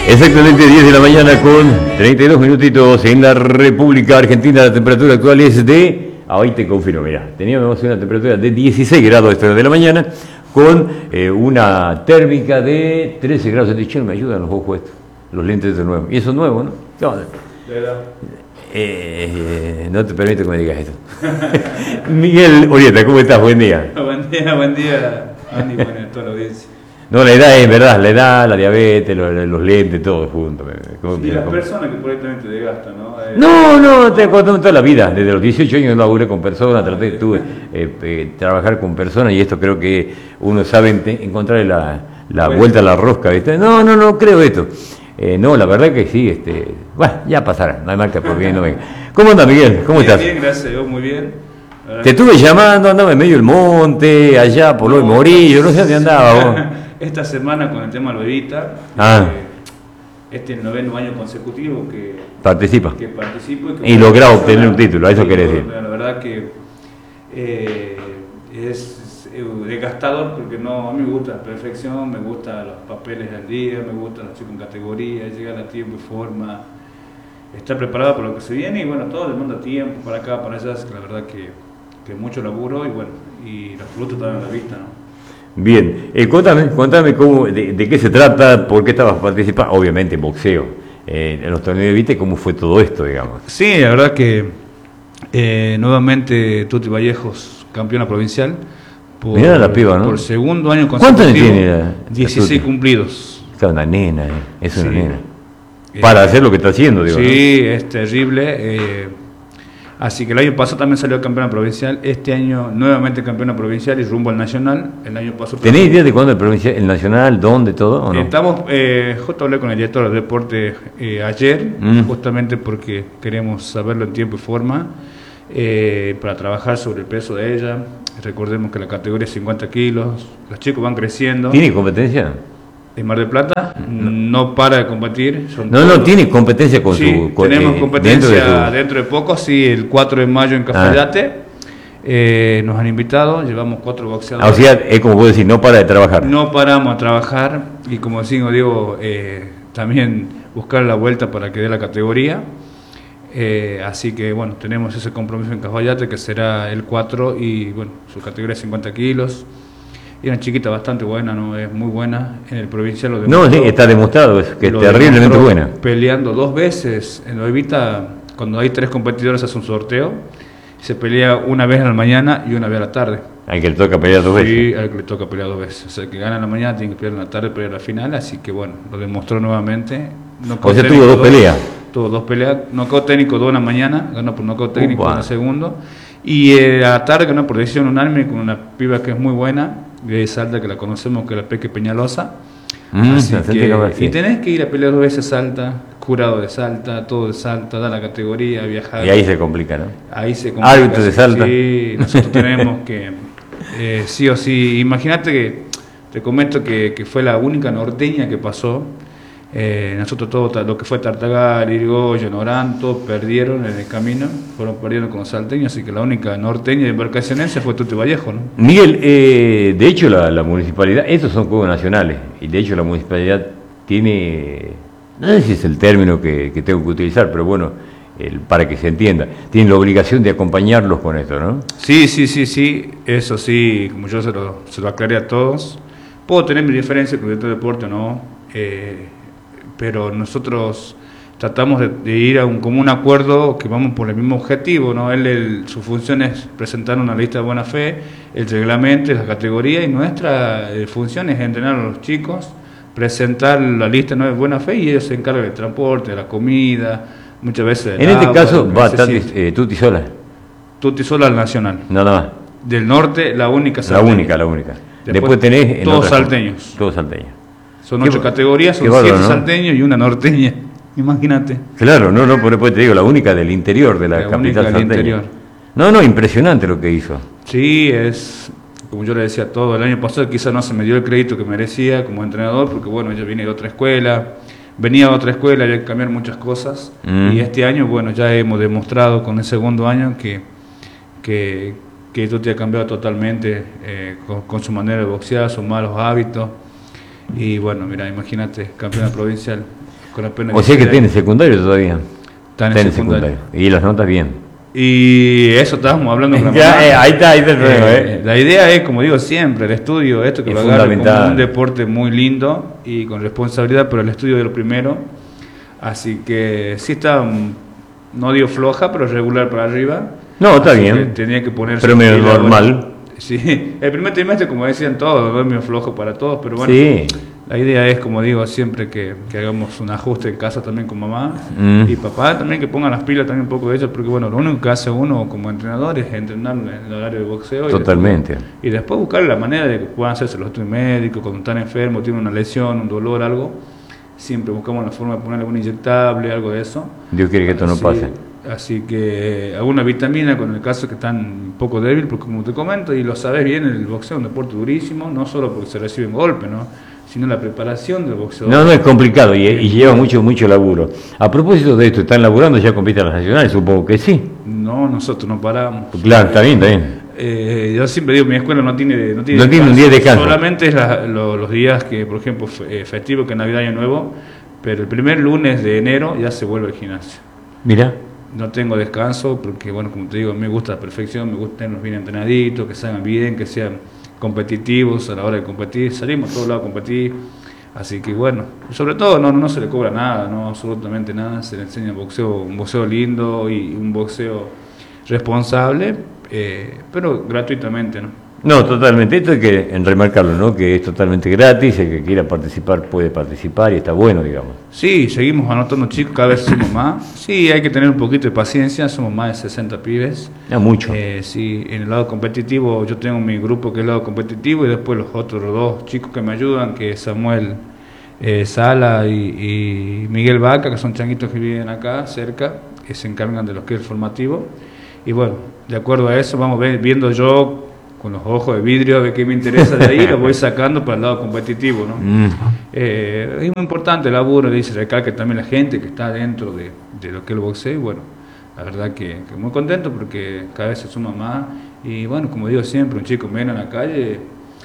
Exactamente 10 de la mañana con 32 minutitos en la República Argentina. La temperatura actual es de... Ahí te confirmo, mirá. Teníamos una temperatura de 16 grados a esta hora de la mañana con una térmica de 13 grados. De hecho, me ayudan los ojos estos, los lentes de nuevo. Y eso es nuevo, ¿no? No, no te permito que me digas esto. Miguel Orieta, ¿cómo estás? Buen día. Buen día, Andy, bueno, a toda la audiencia. No, la edad es verdad, la edad, la diabetes, los lentes, todo junto. Y las personas que por ahí también te desgastan, ¿no? No, te conté toda la vida. Desde los 18 años laburé con personas, tuve trabajar con personas y esto creo que uno sabe encontrar la vuelta a la rosca, ¿viste? No creo esto. No, la verdad que sí, bueno, ya pasará, no hay marca por bien, no venga. ¿Cómo andas, Miguel? ¿Cómo estás? Bien, gracias a Dios, muy bien. Te estuve llamando, andaba en medio del monte, allá por lo Morillo, no sé dónde andaba vos. Esta semana con el tema de Loevita, este es el 9º año consecutivo que participo y logra obtener un título, a eso quiere decir. La verdad que es desgastador porque no, a mí me gusta la perfección, me gustan los papeles al día, me gustan los chicos en categoría, llegar a tiempo y forma, estar preparado para lo que se viene y bueno, todo demanda tiempo para acá, para allá, es que la verdad que mucho laburo y bueno, y los frutos están a la vista, ¿no? Bien, contame cómo, de qué se trata, por qué estabas participando, obviamente en boxeo, en los torneos de Vite, cómo fue todo esto, digamos. Sí, la verdad que nuevamente Tuti Vallejos, campeona provincial, Mirá la piba, ¿no? Por segundo año consecutivo. ¿Cuántos años tiene? 16 cumplidos. Es una nena, es una sí. Nena. Para hacer lo que está haciendo, digo. Sí, ¿no? Es terrible. Así que el año pasado también salió campeona provincial, este año nuevamente campeona provincial y rumbo al nacional. El año pasado. ¿Tenés idea de cuándo el provincial, el nacional, dónde, todo o no? Estamos, justo hablé con el director de deporte ayer, justamente porque queremos saberlo en tiempo y forma, para trabajar sobre el peso de ella. Recordemos que la categoría es 50 kilos, los chicos van creciendo. ¿Tiene competencia? En Mar del Plata no para de competir. No, tiene competencia con su... Tenemos competencia dentro de poco, sí, el 4 de mayo en Cafayate. Nos han invitado, llevamos 4 boxeadores. O sea, es como vos decís, no para de trabajar. No paramos a trabajar y como digo, también buscar la vuelta para que dé la categoría. Así que bueno, tenemos ese compromiso en Cafayate que será el 4 y bueno, su categoría es 50 kilos. Y una chiquita bastante buena, ¿no? Es muy buena. En el provincial lo demostró. No, sí, está demostrado, es que es terriblemente buena. Peleando 2 veces. En Loevita, cuando hay 3 competidores, hace un sorteo. Se pelea una vez a la mañana y una vez a la tarde. Al que le toca pelear 2 veces. Sí, al que le toca pelear 2 veces. O sea, el que gana en la mañana tiene que pelear en la tarde, pelear la final. Así que bueno, lo demostró nuevamente. O sea, tuvo 2 peleas. Tuvo 2 peleas. Knockout técnico 2 en la mañana, ganó por knockout técnico en el segundo. Y a la tarde ganó por decisión unánime con una piba que es muy buena, de Salta, que la conocemos, que es la Peque Peñalosa. Y tenés que ir a pelear 2 veces a Salta, jurado de Salta, todo de Salta, da la categoría, viajar. Y ahí se complica, ¿no? Ahí se complica. Árbitro de Salta. Sí, nosotros tenemos que, sí o sí, imagínate que, te comento que fue la única norteña que pasó. Nosotros todo lo que fue Tartagal, Irigoyen, Orán, todos perdieron en el camino, fueron perdiendo con los salteños, así que la única norteña de embarcacionense fue Tuti Vallejo, ¿no? Miguel, de hecho la municipalidad, estos son juegos nacionales, y de hecho la municipalidad tiene, no sé si es el término que tengo que utilizar, pero bueno, para que se entienda, tiene la obligación de acompañarlos con esto, ¿no? Sí, eso sí, como yo se lo aclaré a todos, puedo tener mi diferencia con el deporte o no, pero nosotros tratamos de ir a un común acuerdo, que vamos por el mismo objetivo, ¿no? Su función es presentar una lista de buena fe, el reglamento, la categoría, y nuestra función es entrenar a los chicos, presentar la lista de buena fe y ellos se encargan del transporte, de la comida, muchas veces en este caso va a estar Tuti sola. Tuti sola al Nacional. Nada más. Del norte, la única salteña. La única. Después tenés... Todos salteños. Todos salteños. Son 8 categorías, son 7 salteños y una norteña. Imagínate. Claro, por después te digo, la única del interior de la capital salteña. No, impresionante lo que hizo. Sí, es, como yo le decía a todo, el año pasado quizás no se me dio el crédito que merecía como entrenador, porque bueno, yo vine de otra escuela, venía de otra escuela, había que cambiar muchas cosas, y este año, bueno, ya hemos demostrado con el segundo año que esto te ha cambiado totalmente con su manera de boxear, sus malos hábitos. Y bueno, mira, imagínate, campeona provincial. con apenas O sea que 16 tiene años. secundario todavía. Está en Está el en secundario. Y las notas bien. Y eso estábamos hablando con la Ya, mamá. ahí está el problema, La idea es, como digo siempre, el estudio, esto que Es lo agarre como fundamental. un deporte muy lindo y con responsabilidad, pero el estudio de lo primero. Así que sí está, no dio floja, pero regular para arriba. No, está Así bien. que tenía que ponerse. Pero medio pila, normal. bueno. Sí, el primer trimestre, como decían todos, no es medio flojo para todos, pero bueno. Sí. La idea es, como digo siempre, que hagamos un ajuste en casa también con mamá y papá también, que pongan las pilas también un poco de ellos, porque bueno, lo único que hace uno como entrenador es entrenar en el horario de boxeo. Totalmente. Y después buscar la manera de que puedan hacerse los estudios médicos, cuando están enfermos, tienen una lesión, un dolor, algo. Siempre buscamos la forma de poner algún inyectable, algo de eso. Dios quiere que esto no pase. Así que alguna vitamina con el caso que están un poco débil, porque como te comento, y lo sabes bien, el boxeo es un deporte durísimo, no solo porque se reciben golpes, ¿no? Sino la preparación del boxeo. No, no es complicado y lleva mucho laburo. A propósito de esto, ¿están laburando ya con vistas a las nacionales? Supongo que sí. No, nosotros no paramos. Claro, está bien. Yo siempre digo, mi escuela no tiene No tiene un día de descanso. Solamente es los días que, por ejemplo, festivo, que Navidad y Año Nuevo, pero el primer lunes de enero ya se vuelve al gimnasio. Mira. No tengo descanso porque, bueno, como te digo, me gusta la perfección, me gusta tenerlos bien entrenaditos, que salgan bien, que sean competitivos a la hora de competir. Salimos a todos lados a competir. Así que, bueno, sobre todo no se le cobra nada, no absolutamente nada. Se le enseña un boxeo lindo y un boxeo responsable, pero gratuitamente, ¿no? No, totalmente. Esto hay que remarcarlo, ¿no? Que es totalmente gratis, el que quiera participar puede participar y está bueno, digamos. Sí, seguimos anotando chicos, cada vez somos más. Sí, hay que tener un poquito de paciencia, somos más de 60 pibes. Mucho. Sí, en el lado competitivo yo tengo mi grupo que es el lado competitivo y después los otros dos chicos que me ayudan, que es Samuel Sala y Miguel Vaca, que son changuitos que viven acá cerca, que se encargan de lo que es el formativo. Y bueno, de acuerdo a eso vamos viendo yo con los ojos de vidrio, a ver qué me interesa de ahí, lo voy sacando para el lado competitivo, ¿no? Es muy importante el laburo, dice recalque también la gente que está dentro de lo que es el boxeo, y bueno, la verdad que muy contento porque cada vez se suma más, y bueno, como digo siempre, un chico menos en la calle,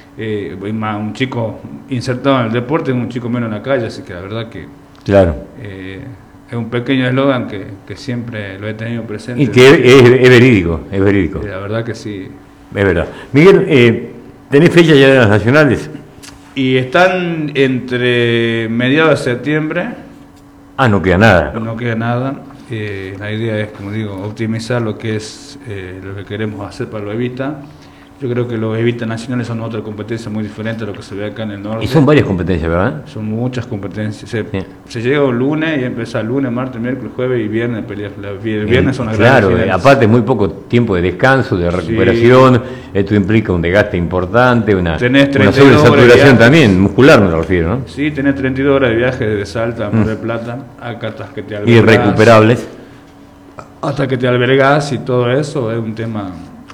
un chico insertado en el deporte es un chico menos en la calle, así que la verdad que... Claro. Es un pequeño eslogan que siempre lo he tenido presente. Y que es verídico, es verídico. La verdad que sí. Es verdad. Miguel, ¿tenés fecha ya de las nacionales? Y están entre mediados de septiembre. No queda nada. No queda nada. La idea es, como digo, optimizar lo que es lo que queremos hacer para lo Evita. Yo creo que los Evita nacionales son otra competencia muy diferente a lo que se ve acá en el norte. Y son varias competencias, ¿verdad? Son muchas competencias. Se llega un lunes y empieza el lunes, martes, miércoles, jueves y viernes peleas. El viernes son las Claro, grandes aparte muy poco tiempo de descanso, de recuperación. Sí. Esto implica un desgaste importante, una sobresaturación también, muscular me refiero, ¿no? Sí, tenés 32 horas de viaje desde Salta a Mar del Plata, acá hasta que te albergás. Irrecuperables. Hasta que te albergás y todo eso es un tema...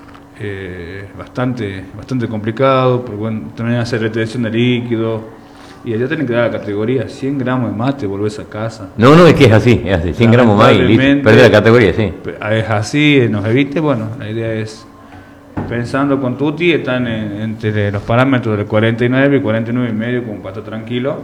bastante complicado, porque bueno, también hacer retención de líquido y allá tienen que dar la categoría 100 gramos de más, te volvés a casa. No, es que es así, 100 gramos más y listo, perdés la categoría, sí. Es así, nos evite, bueno, la idea es, pensando con Tuti, están entre los parámetros del 49 y 49 y medio, como para estar tranquilo,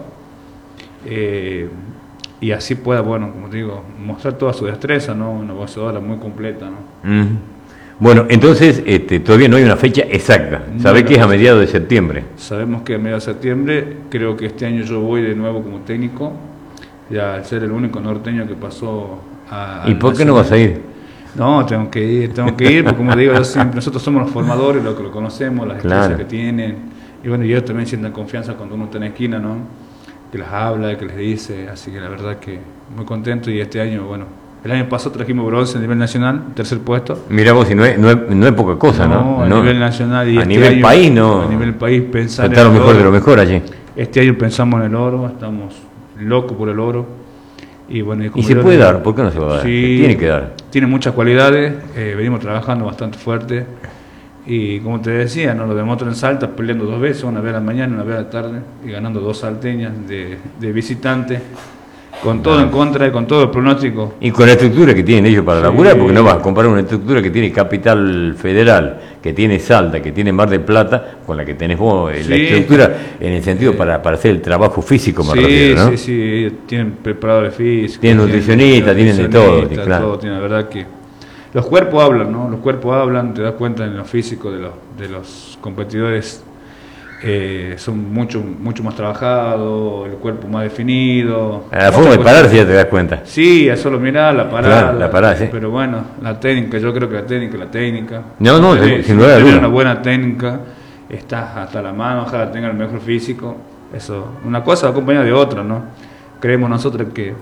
y así pueda, bueno, como te digo, mostrar toda su destreza, ¿no? Una boxeadora muy completa, ¿no? Bueno, entonces todavía no hay una fecha exacta. ¿Sabés que es a mediados de septiembre? Sabemos que a mediados de septiembre. Creo que este año yo voy de nuevo como técnico, ya al ser el único norteño que pasó a... ¿Y por qué no vas a ir? No, tengo que ir, porque como digo, nosotros somos los formadores, los que lo conocemos, las experiencias que tienen. Y bueno, ellos también sienten confianza cuando uno está en la esquina, ¿no? Que les habla, que les dice. Así que la verdad que muy contento y este año, bueno... El año pasado trajimos bronce a nivel nacional, tercer puesto. Mirá vos, y no es poca cosa, ¿no? A nivel nacional y a nivel país, no. A nivel país pensar está lo mejor de lo mejor allí. Este año pensamos en el oro, estamos locos por el oro. Y bueno, y se puede dar, ¿por qué no se va a dar? Sí, tiene que dar. Tiene muchas cualidades, venimos trabajando bastante fuerte. Y como te decía, nos lo demostró en Salta, peleando 2 veces, una vez a la mañana, una vez a la tarde, y ganando 2 salteñas de visitantes. con todo en contra y con todo el pronóstico. Y con la estructura que tienen ellos para laburar, porque no vas a comparar una estructura que tiene Capital Federal, que tiene Salta, que tiene Mar del Plata, con la que tenés vos, la estructura en el sentido para hacer el trabajo físico, me refiero, ¿no? Sí, ellos tienen preparadores físicos. Tienen nutricionistas, tienen de todo, claro. Todo, tienen, la verdad que los cuerpos hablan, ¿no? Los cuerpos hablan, te das cuenta en lo físico de los competidores. Son mucho más trabajados, el cuerpo más definido. A la forma de pararse ya te das cuenta. Sí, a solo mirar la parada. Claro, la parada, sí. Pero bueno, la técnica, yo creo que la técnica. No, sin duda tener alguna. una buena técnica, estás hasta la mano, ojalá tenga el mejor físico. Eso, una cosa acompañada de otra, ¿no? Creemos nosotros que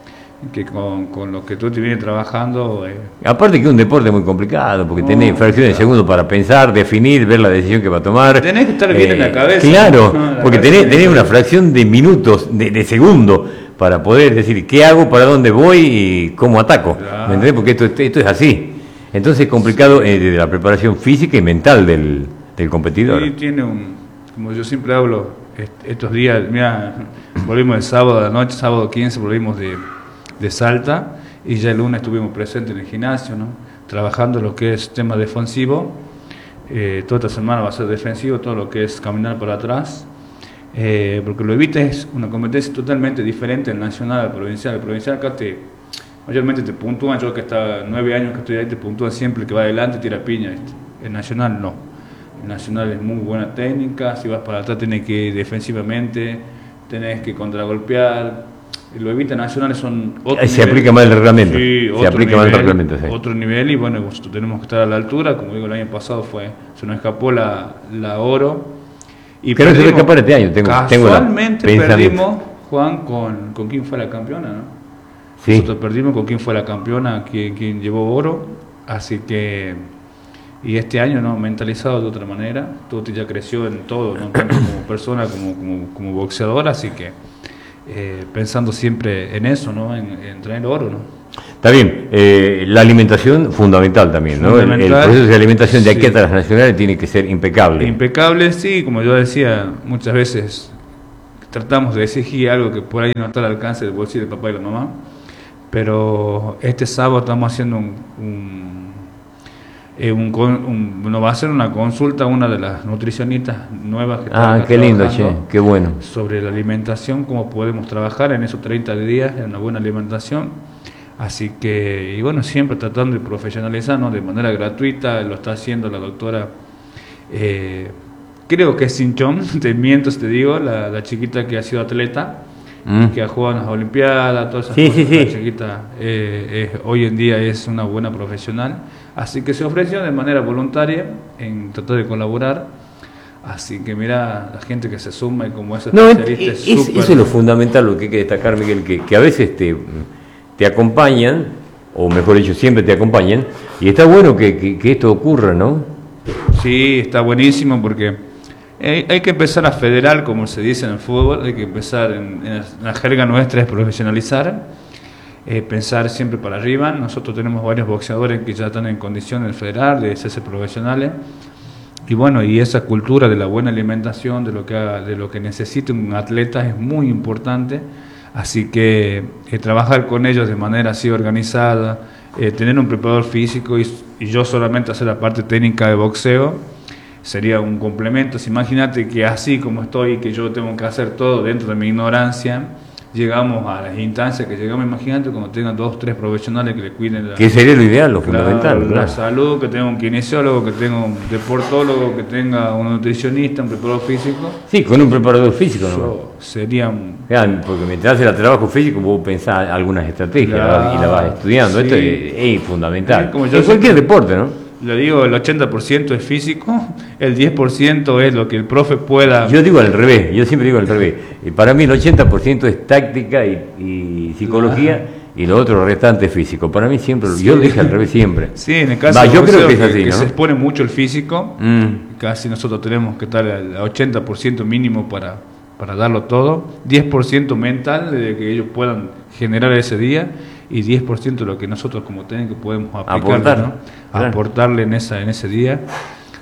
con lo que tú te vienes trabajando... Aparte que es un deporte muy complicado, porque tenés fracciones de segundo para pensar, definir, ver la decisión que va a tomar. Tenés que estar bien en la cabeza. Claro, ¿no? Porque tenés una fracción de minutos, de segundo, para poder decir qué hago, para dónde voy y cómo ataco. Claro. ¿Me entendés? Porque esto es así. Entonces es complicado desde la preparación física y mental del competidor. Sí, tiene como yo siempre hablo, estos días, mira, volvimos el sábado a la noche, sábado 15, volvimos de Salta, y ya el lunes estuvimos presentes en el gimnasio, ¿no? Trabajando lo que es tema defensivo. Toda esta semana va a ser defensivo, todo lo que es caminar para atrás, porque lo Evita es una competencia totalmente diferente al nacional, al provincial. El provincial acá mayormente te puntúan, yo que está 9 años que estoy ahí, te puntúan siempre el que va adelante, tira piña, ¿viste? El nacional no. El nacional es muy buena técnica, si vas para atrás tenés que ir defensivamente, tenés que contragolpear. Los Evita nacionales son otro se aplica mal el reglamento. Sí, se aplica mal el reglamento, sí. Otro nivel, y bueno, nosotros tenemos que estar a la altura. Como digo, el año pasado se nos escapó la oro. Y que no se va a escapar este año. Casualmente perdimos, Juan, con quién fue la campeona, ¿no? Sí. Nosotros perdimos con quién fue la campeona, quién llevó oro. Así que, y este año, ¿no? Mentalizado de otra manera. Tuti ya creció en todo, ¿no? Tanto como persona como boxeadora, así que pensando siempre en eso, ¿no? En traer oro, ¿no? Está bien, la alimentación fundamental también, ¿no? El proceso de alimentación de aquí hasta las nacionales tiene que ser impecable. Impecable, sí, como yo decía, muchas veces tratamos de exigir algo que por ahí no está al alcance del bolsillo del papá y la mamá, pero este sábado estamos haciendo nos va a hacer una consulta una de las nutricionistas nuevas que está qué lindo, che, qué bueno. Sobre la alimentación, cómo podemos trabajar en esos 30 días en una buena alimentación. Así que, y bueno, siempre tratando de profesionalizarnos de manera gratuita, lo está haciendo la doctora, creo que es Sinchón, te miento, te digo, la chiquita que ha sido atleta, que ha jugado en las Olimpiadas, todas esas cosas. La chiquita hoy en día es una buena profesional, así que se ofreció de manera voluntaria en tratar de colaborar. Así que mira, la gente que se suma y como es especialista eso es lo fundamental, lo que hay que destacar, Miguel, que a veces te acompañan, o mejor dicho, siempre te acompañan, y está bueno que esto ocurra, ¿no? Sí, está buenísimo porque hay que empezar a federar, como se dice en el fútbol, hay que empezar en la jerga nuestra es profesionalizar, pensar siempre para arriba. Nosotros tenemos varios boxeadores que ya están en condiciones de federar, de hacerse profesionales, y bueno, y esa cultura de la buena alimentación, de lo que necesita un atleta es muy importante. Así que trabajar con ellos de manera así organizada, tener un preparador físico y yo solamente hacer la parte técnica de boxeo sería un complemento. Imagínate que así como estoy, que yo tengo que hacer todo dentro de mi ignorancia, llegamos a las instancias que llegamos. Imagínate cuando tengan 2 o 3 profesionales que le cuiden que sería lo ideal, lo fundamental, la salud, que tenga un kinesiólogo, que tenga un deportólogo, que tenga un nutricionista, un preparador físico. Sí, con un preparador físico, ¿no? Sería porque mientras haces el trabajo físico vos pensás algunas estrategias, y la vas estudiando. Sí. Esto es fundamental en cualquier deporte, ¿no? Le digo, el 80% es físico, el 10% es lo que el profe pueda... Yo digo al revés, yo siempre digo al revés. Para mí el 80% es táctica y psicología, y lo otro restante es físico. Para mí siempre, yo lo dije al revés siempre. Sí, en el caso yo creo que es así, que ¿no? se expone mucho el físico, casi nosotros tenemos que estar al 80% mínimo para darlo todo, 10% mental de que ellos puedan generar ese día, y 10% lo que nosotros como técnicos podemos aplicar, aportar, ¿no? Aportarle en ese día.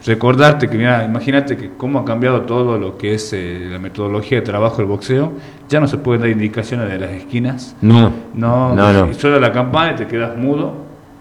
recordarte que, mira, imagínate que cómo ha cambiado todo lo que es la metodología de trabajo del boxeo. Ya no se pueden dar indicaciones de las esquinas. No. Y suena la campana y te quedas mudo.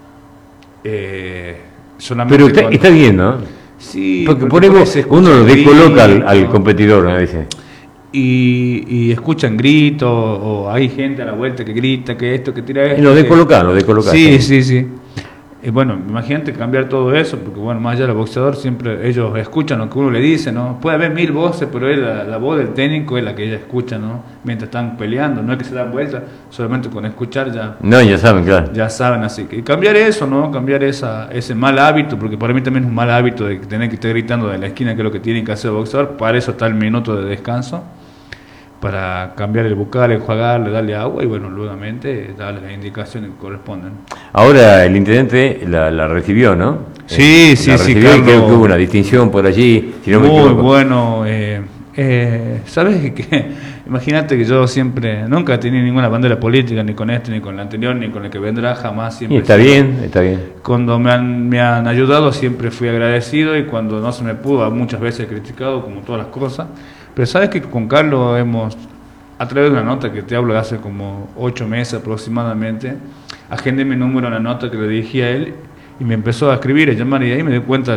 Solamente Pero cuando... está bien, ¿no? Sí, porque por eso uno lo descoloca al competidor a veces. Y escuchan gritos, o hay gente a la vuelta que grita, que esto, que tira esto. Y lo descoloca. Sí. Bueno, imagínate cambiar todo eso, porque bueno, más allá del boxeador, siempre ellos escuchan lo que uno le dice, ¿no? Puede haber 1000 voces, pero la voz del técnico es la que ella escucha, ¿no? Mientras están peleando, no es que se dan vueltas, solamente con escuchar ya... No, ya saben, claro. Ya saben, así que cambiar eso, ¿no? Cambiar ese mal hábito, porque para mí también es un mal hábito de tener que estar gritando de la esquina, que es lo que tiene que hacer el boxeador. Para eso está el minuto de descanso, para cambiar el bucal, enjuagarle, darle agua y bueno, nuevamente darle las indicaciones que corresponden. Ahora el intendente la recibió, ¿no? Sí, la recibió, Carlos, y creo que hubo una distinción por allí, si no me muy equivoco. Bueno, ¿sabes qué? Imagínate que yo nunca he tenido ninguna bandera política, ni con este, ni con el anterior, ni con el que vendrá, jamás. Siempre está bien. Cuando me han ayudado siempre fui agradecido, y cuando no se me pudo muchas veces he criticado, como todas las cosas. Pero sabes que con Carlos a través de una nota que te hablo de hace como 8 meses aproximadamente, agendé mi número en la nota que le dirigí a él, y me empezó a escribir, a llamar, y ahí me di cuenta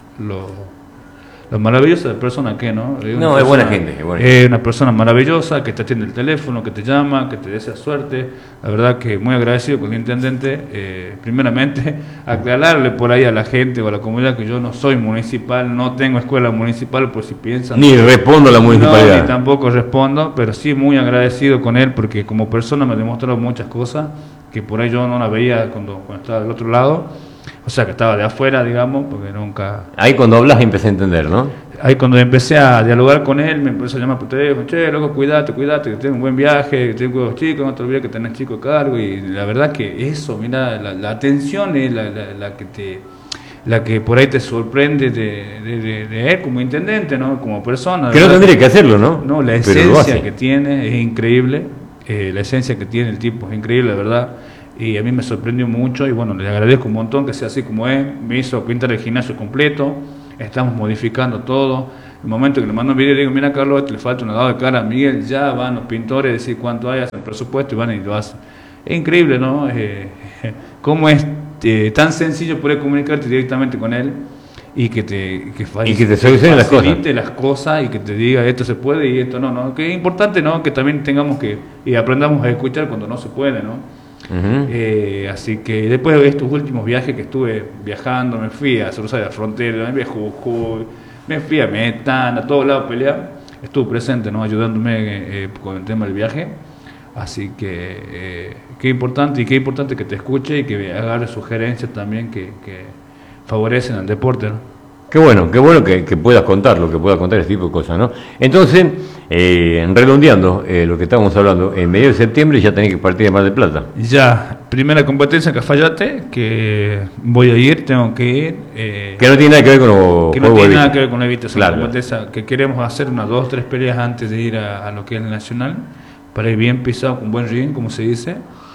lo maravillosa de persona que, ¿no? Es buena gente. Es una persona maravillosa, que te atiende el teléfono, que te llama, que te desea suerte. La verdad que muy agradecido con el intendente. Primeramente, aclararle por ahí a la gente o a la comunidad que yo no soy municipal, no tengo escuela municipal, por si piensan. Ni respondo a la municipalidad. No, ni tampoco respondo, pero sí muy agradecido con él, porque como persona me demostró muchas cosas que por ahí yo no las veía cuando estaba del otro lado. O sea, que estaba de afuera, digamos, porque nunca... Ahí cuando hablas empecé a entender, ¿no? Ahí cuando empecé a dialogar con él, me empezó a llamar por teléfono: che, loco, cuídate, que tengo un buen viaje, que tengo 2 chicos, no te olvides que tenés chicos a cargo. Y la verdad que eso, mira, la atención es la que por ahí te sorprende de él como intendente, ¿no? Como persona. Que no tendría que hacerlo, ¿no? No, la esencia que tiene es increíble, la esencia que tiene el tipo es increíble, la verdad. Y a mí me sorprendió mucho, y bueno, le agradezco un montón que sea así como es. Me hizo pintar el gimnasio completo, estamos modificando todo. En el momento que le mando un video, le digo: mira, Carlos, le falta un lavado de cara a Miguel, ya van los pintores a decir cuánto hay, hacen el presupuesto y van y lo hacen. Es increíble, ¿no? Cómo es tan sencillo poder comunicarte directamente con él, y que te solucione las cosas, y que te diga esto se puede y esto no. Que es importante, ¿no? Que también tengamos y aprendamos a escuchar cuando no se puede, ¿no? Así que después de estos últimos viajes que estuve viajando, me fui a Rosario de la Frontera, me fui a Jujuy, me fui a Metán, a todos lados a pelear. Estuve presente, ¿no? Ayudándome con el tema del viaje. Así que qué importante que te escuche y que agarre sugerencias también que favorecen al deporte, ¿no? Qué bueno que puedas contar este tipo de cosas, ¿no? Entonces, redondeando lo que estábamos hablando, en medio de septiembre ya tenés que partir de Mar del Plata. Ya, primera competencia en Cafayate, que voy a ir, tengo que ir. Que no tiene nada que ver con los que no tiene nada que ver con la Evita, es una claro. competencia que queremos hacer unas 2 o 3 peleas antes de ir a lo que es el Nacional, para ir bien pisado, con buen ring, como se dice.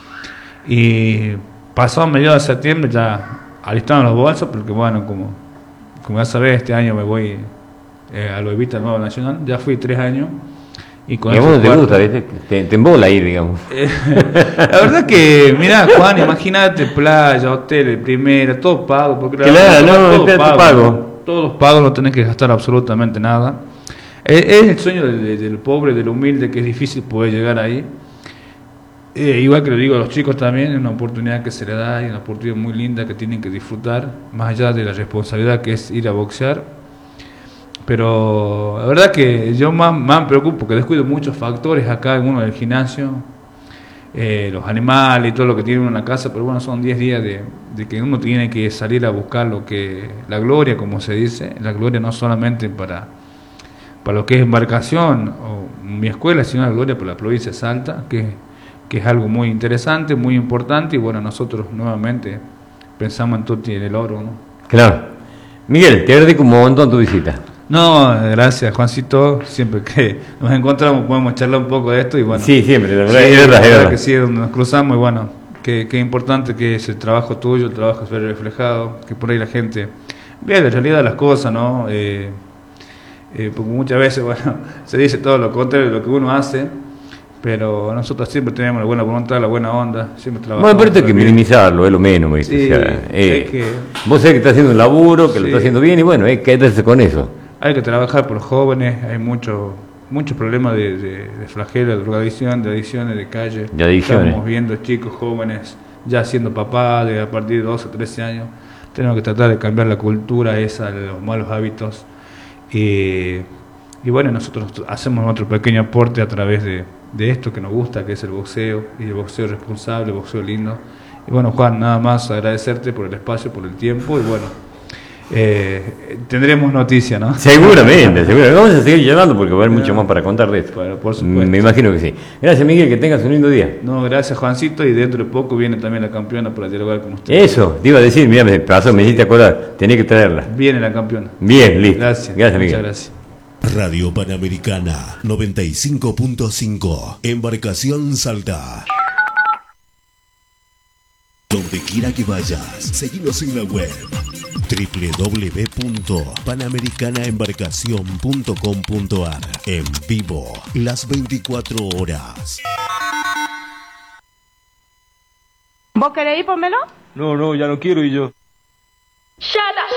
Y pasado mediados de septiembre ya alistaron los bolsos, porque bueno, como ya sabés, este año me voy a lo Evita, nuevo Nacional. Ya fui 3 años. Y con eso te gusta, ¿viste? Te embola ir, digamos. La verdad que, mirá, Juan, imagínate, playa, hotel, primera, todo pago. Porque claro, todo pago. Todos pagos, no tenés que gastar absolutamente nada. Es el sueño del pobre, del humilde, que es difícil poder llegar ahí. Igual que lo digo a los chicos también, es una oportunidad que se le da, y una oportunidad muy linda que tienen que disfrutar, más allá de la responsabilidad que es ir a boxear. Pero la verdad que yo más me preocupo, porque descuido muchos factores acá en uno del gimnasio, los animales y todo lo que tiene uno en la casa, pero bueno, son 10 días de que uno tiene que salir a buscar la gloria, como se dice, la gloria no solamente para lo que es embarcación o mi escuela, sino la gloria por la provincia de Salta, que es algo muy interesante, muy importante, y bueno, nosotros nuevamente pensamos en Tuti y en el oro, ¿no? Claro. Miguel, te agradezco un montón tu visita. No, gracias, Juancito. Siempre que nos encontramos podemos charlar un poco de esto, y bueno. Sí, siempre, es verdad que sí, donde nos cruzamos, y bueno, qué importante que es el trabajo tuyo, el trabajo se ve reflejado, que por ahí la gente ver la realidad de las cosas, ¿no? Porque muchas veces, bueno, se dice todo lo contrario de lo que uno hace, pero nosotros siempre tenemos la buena voluntad, la buena onda, siempre trabajamos. Bueno, pero esto hay que minimizarlo, es lo menos, me dice. Sí, o sea, que, vos sabés que está haciendo un laburo, que sí, lo está haciendo bien, y bueno, hay que quedarse con eso. hay que trabajar por los jóvenes, hay muchos problemas de flagelo, de drogadicción, de adicciones de calle. De adicciones. Estamos viendo chicos jóvenes ya siendo papás a partir de 12 o 13 años. Tenemos que tratar de cambiar la cultura esa, los malos hábitos. Y bueno, nosotros hacemos nuestro pequeño aporte a través de esto que nos gusta, que es el boxeo, y el boxeo responsable, el boxeo lindo. Y bueno, Juan, nada más agradecerte por el espacio, por el tiempo, y bueno, tendremos noticia, ¿no? Seguramente. Vamos a seguir llevando porque va a haber mucho más para contar de esto. Bueno, por supuesto. Me imagino que sí. Gracias, Miguel, que tengas un lindo día. No, gracias, Juancito, y dentro de poco viene también la campeona para dialogar con usted. Eso, te iba a decir, mira, me pasó, me hiciste acordar, tenía que traerla. Viene la campeona. Bien, listo. Gracias, Miguel. muchas gracias. Radio Panamericana 95.5, Embarcación Salta. Donde quiera que vayas, seguinos en la web www.panamericanaembarcacion.com.ar. En vivo, las 24 horas. ¿Vos querés ir, Pomelo? No, ya no quiero ir yo. Shut up.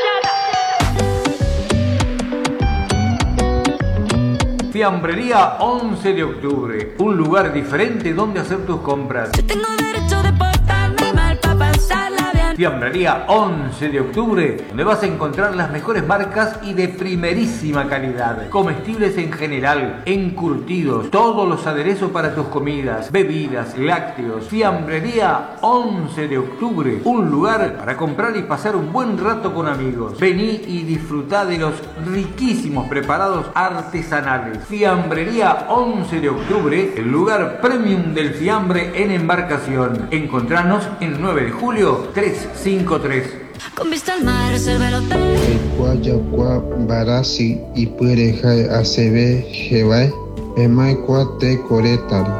Fiambrería 11 de octubre, un lugar diferente donde hacer tus compras. Yo tengo derecho de portarme mal para pasarla bien. Fiambrería 11 de octubre, donde vas a encontrar las mejores marcas y de primerísima calidad. Comestibles en general, encurtidos, todos los aderezos para tus comidas, bebidas, lácteos. Fiambrería 11 de octubre, un lugar para comprar y pasar un buen rato con amigos. Vení y disfrutá de los riquísimos preparados artesanales. Fiambrería 11 de octubre, el lugar premium del fiambre en embarcación. Encontranos en 9 de julio 353. Con vista al mar, reserva el hotel. Guayacua Barasi y Purejai ACB Jebay, Emaikua Coretari.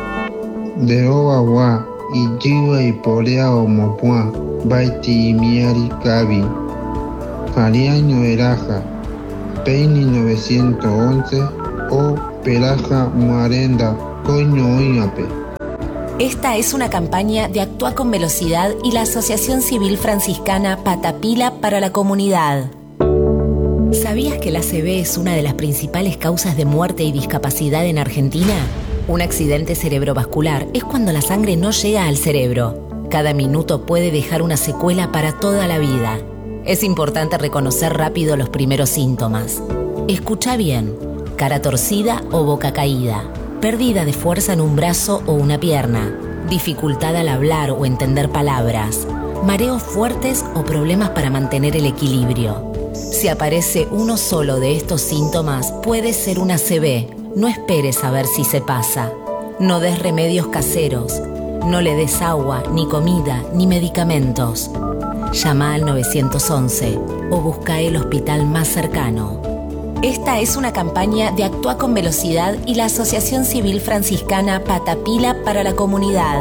De Oawa y Jiwa y Porea o Mopua, Baiti y Miari Kabi. Fariaño Eraja, Peini 911 o Pelaja Muarenda, Coño Oñape. Esta es una campaña de Actúa con Velocidad y la Asociación Civil Franciscana Patapila para la Comunidad. ¿Sabías que la ACV es una de las principales causas de muerte y discapacidad en Argentina? Un accidente cerebrovascular es cuando la sangre no llega al cerebro. Cada minuto puede dejar una secuela para toda la vida. Es importante reconocer rápido los primeros síntomas. Escucha bien: cara torcida o boca caída, pérdida de fuerza en un brazo o una pierna, dificultad al hablar o entender palabras, mareos fuertes o problemas para mantener el equilibrio. Si aparece uno solo de estos síntomas, puede ser una ACV. No esperes a ver si se pasa. No des remedios caseros. No le des agua, ni comida, ni medicamentos. Llama al 911 o busca el hospital más cercano. Esta es una campaña de Actúa con Velocidad y la Asociación Civil Franciscana Patapila para la Comunidad.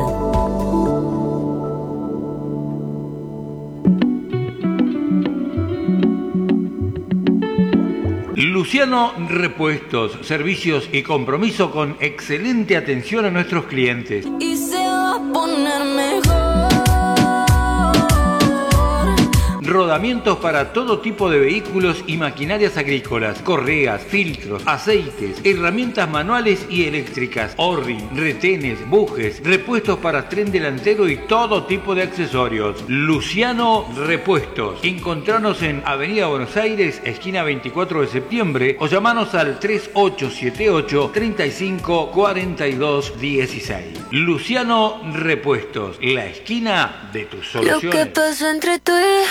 Luciano Repuestos, servicios y compromiso con excelente atención a nuestros clientes. Y se va a poner mejor. Rodamientos para todo tipo de vehículos y maquinarias agrícolas, correas, filtros, aceites, herramientas manuales y eléctricas, orri, retenes, bujes, repuestos para tren delantero y todo tipo de accesorios. Luciano Repuestos. Encontranos en Avenida Buenos Aires, esquina 24 de septiembre, o llamanos al 3878 35 42 16. Luciano Repuestos, la esquina de tus soluciones. Lo que pasó entre tú y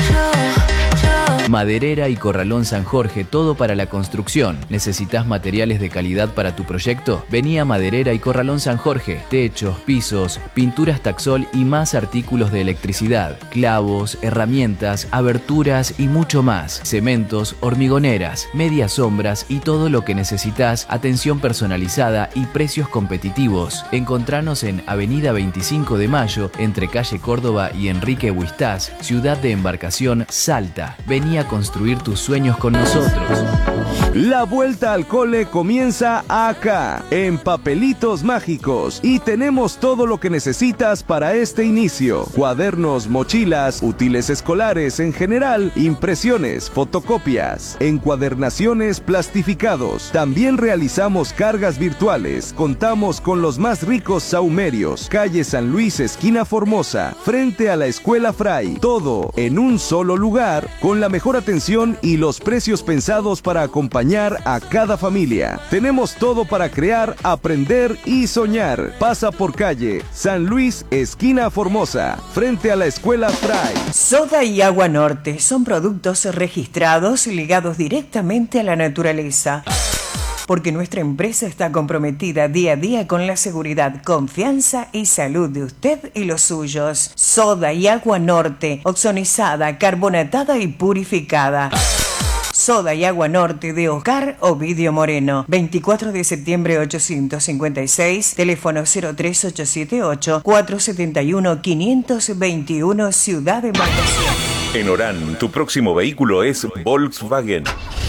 Maderera y Corralón San Jorge, todo para la construcción. ¿Necesitas materiales de calidad para tu proyecto? Vení a Maderera y Corralón San Jorge. Techos, pisos, pinturas Taxol y más artículos de electricidad, clavos, herramientas, aberturas y mucho más. Cementos, hormigoneras, medias sombras y todo lo que necesitas. Atención personalizada y precios competitivos. Encontranos en Avenida 25 de Mayo, entre calle Córdoba y Enrique Huistás, Ciudad de Embarcación, Salta. Vení Vení a construir tus sueños con nosotros. La vuelta al cole comienza acá, en Papelitos Mágicos, y tenemos todo lo que necesitas para este inicio: cuadernos, mochilas, útiles escolares en general, impresiones, fotocopias, encuadernaciones, plastificados. También realizamos cargas virtuales. Contamos con los más ricos saumerios. Calle San Luis, esquina Formosa, frente a la Escuela Fray. Todo en un solo lugar, con la mejor atención y los precios pensados para acompañar a cada familia. Tenemos todo para crear, aprender y soñar. Pasa por calle San Luis, esquina Formosa, frente a la Escuela Fray. Soda y Agua Norte son productos registrados ligados directamente a la naturaleza. Porque nuestra empresa está comprometida día a día con la seguridad, confianza y salud de usted y los suyos. Soda y Agua Norte, oxonizada, carbonatada y purificada. Soda y Agua Norte de Oscar Ovidio Moreno, 24 de septiembre 856, teléfono 03878-471-521, Ciudad de Magdalena. En Orán, tu próximo vehículo es Volkswagen.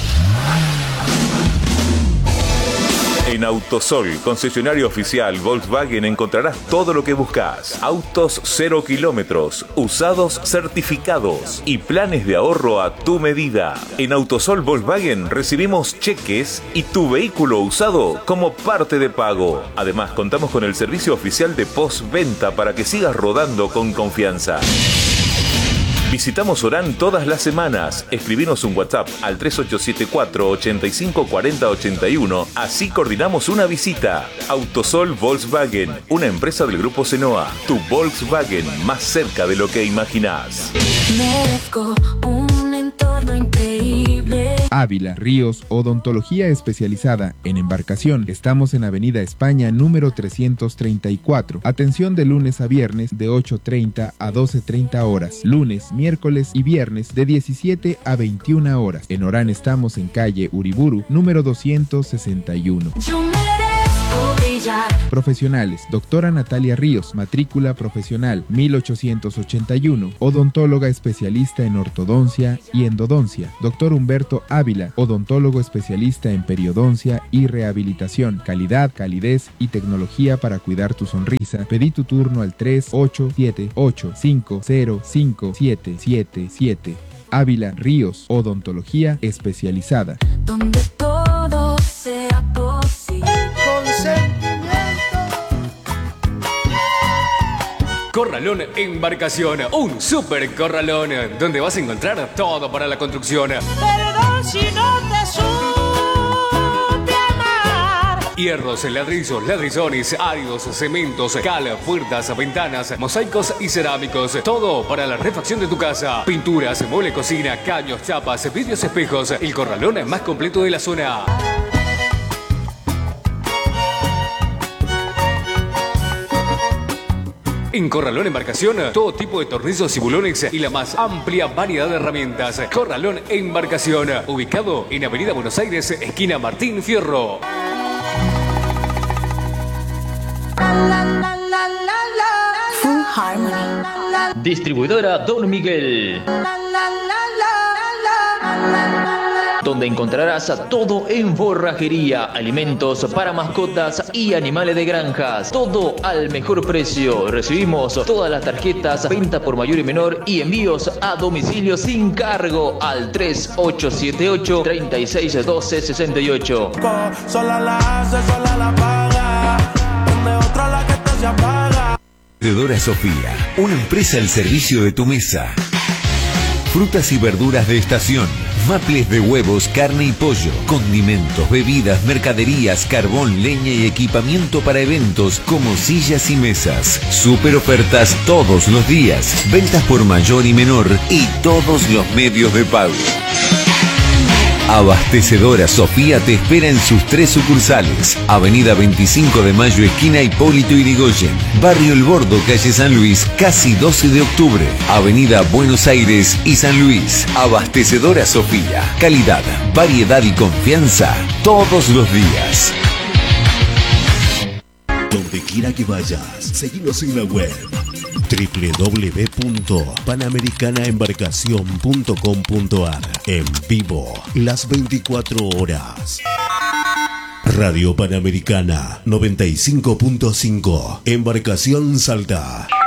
En Autosol, concesionario oficial Volkswagen, encontrarás todo lo que buscas. Autos 0 kilómetros, usados certificados y planes de ahorro a tu medida. En Autosol Volkswagen recibimos cheques y tu vehículo usado como parte de pago. Además, contamos con el servicio oficial de postventa para que sigas rodando con confianza. Visitamos Orán todas las semanas. Escribinos un WhatsApp al 3874-854081. Así coordinamos una visita. Autosol Volkswagen, una empresa del Grupo Senoa. Tu Volkswagen, más cerca de lo que imaginás. Merezco un entorno increíble. Ávila, Ríos, odontología especializada en embarcación. Estamos en Avenida España, número 334. Atención de lunes a viernes de 8:30 a 12:30 horas. Lunes, miércoles y viernes de 17 a 21 horas. En Orán estamos en calle Uriburu, número 261. Yo merezco brillar. Profesionales: doctora Natalia Ríos, matrícula profesional 1881, odontóloga especialista en ortodoncia y endodoncia. Doctor Humberto Ávila, odontólogo especialista en periodoncia y rehabilitación. Calidad, calidez y tecnología para cuidar tu sonrisa. Pedí tu turno al 3878505777. Ávila Ríos, odontología especializada. Donde todo sea posible. Corralón Embarcación, un super corralón donde vas a encontrar todo para la construcción. Perdón si no te supe amar. Hierros, ladrillos, ladrillones, áridos, cementos, cal, puertas, ventanas, mosaicos y cerámicos. Todo para la refacción de tu casa. Pinturas, mueble cocina, caños, chapas, vidrios, espejos. El corralón más completo de la zona. En Corralón Embarcación, todo tipo de tornillos y bulones y la más amplia variedad de herramientas. Corralón Embarcación, ubicado en Avenida Buenos Aires, esquina Martín Fierro. Full Harmony. Distribuidora Don Miguel, donde encontrarás todo en forrajería, alimentos para mascotas y animales de granjas. Todo al mejor precio. Recibimos todas las tarjetas, venta por mayor y menor y envíos a domicilio sin cargo al 3878-361268. Sola la hace, sola la paga. Donde otra la que esto se apaga. Vendedora Sofía, una empresa al servicio de tu mesa. Frutas y verduras de estación, maples de huevos, carne y pollo, condimentos, bebidas, mercaderías, carbón, leña y equipamiento para eventos como sillas y mesas. Super ofertas todos los días, ventas por mayor y menor y todos los medios de pago. Abastecedora Sofía te espera en sus 3 sucursales. Avenida 25 de Mayo, esquina Hipólito Yrigoyen. Barrio El Bordo, calle San Luis, casi 12 de octubre. Avenida Buenos Aires y San Luis. Abastecedora Sofía. Calidad, variedad y confianza todos los días. Donde quiera que vayas, seguinos en la web www.panamericanaembarcación.com.ar. En vivo, las 24 horas. Radio Panamericana 95.5. Embarcación Salta.